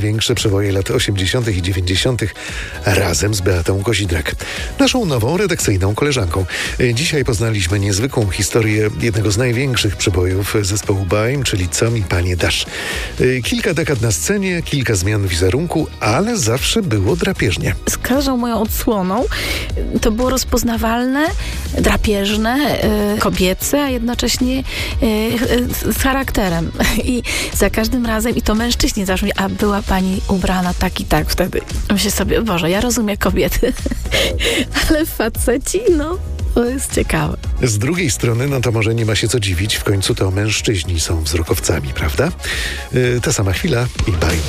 Większe przeboje lat 80. i 90. razem z Beatą Kozidrak, naszą nową redakcyjną koleżanką. Dzisiaj poznaliśmy niezwykłą historię jednego z największych przebojów zespołu Baim, czyli Co mi panie dasz. Kilka dekad na scenie, kilka zmian wizerunku, ale zawsze było drapieżnie. Z każdą moją odsłoną to było rozpoznawalne, drapieżne, kobiece, a jednocześnie z charakterem. I za każdym razem, i to mężczyźni zawsze mówią, a była pani ubrana tak i tak wtedy. Myślę sobie, Boże, ja rozumiem kobiety, ale faceci, to jest ciekawe. Z drugiej strony, to może nie ma się co dziwić, w końcu to mężczyźni są wzrokowcami, prawda? Ta sama chwila i Baim.